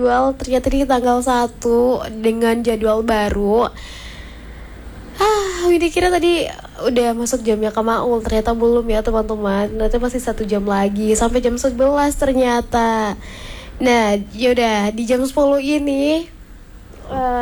jadwal. Ternyata di tanggal 1 dengan jadwal baru. Windy kira tadi udah masuk jamnya ke Maul. Ternyata belum ya teman-teman. Ternyata masih 1 jam lagi sampai jam 11 ternyata. Nah yaudah di jam 10 ini